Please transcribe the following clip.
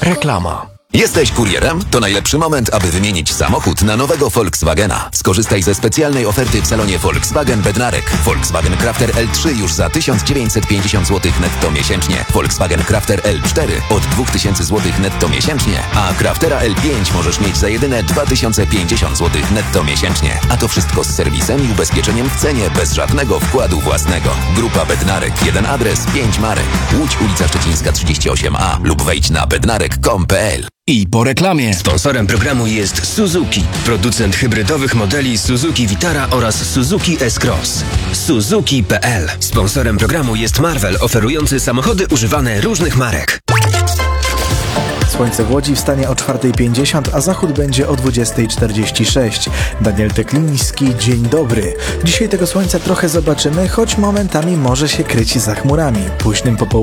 Reklama. Jesteś kurierem? To najlepszy moment, aby wymienić samochód na nowego Volkswagena. Skorzystaj ze specjalnej oferty w salonie Volkswagen Bednarek. Volkswagen Crafter L3 już za 1950 zł netto miesięcznie. Volkswagen Crafter L4 od 2000 zł netto miesięcznie. A Craftera L5 możesz mieć za jedyne 2050 zł netto miesięcznie. A to wszystko z serwisem i ubezpieczeniem w cenie, bez żadnego wkładu własnego. Grupa Bednarek. Jeden adres, 5 marek. Łódź, ulica Szczecińska 38A lub wejdź na bednarek.com.pl. I po reklamie. Sponsorem programu jest Suzuki, producent hybrydowych modeli Suzuki Vitara oraz Suzuki S-Cross. Suzuki.pl. Sponsorem programu jest Marvel, oferujący samochody używane różnych marek. Słońce w Łodzi wstanie o 4:50, a zachód będzie o 20:46. Daniel Tekliński, dzień dobry. Dzisiaj tego słońca trochę zobaczymy, choć momentami może się kryć za chmurami. Późnym popołudniem